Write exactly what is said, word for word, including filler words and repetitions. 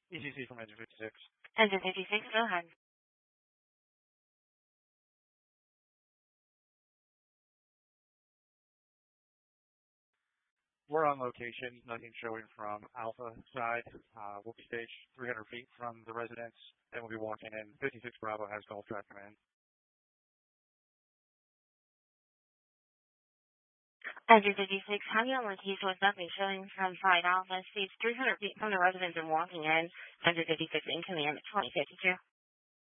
E T C from Engine fifty-six. Engine fifty-six, go ahead. We're on location, nothing showing from Alpha side. Uh, we'll be staged three hundred feet from the residence, and we'll be walking in. fifty-six Bravo has Gulf Track command. Engine fifty-six, Honey on Keys was nothing showing from side Alpha, seats three hundred feet from the residence and walking in. Engine fifty-six in command at twenty fifty-two.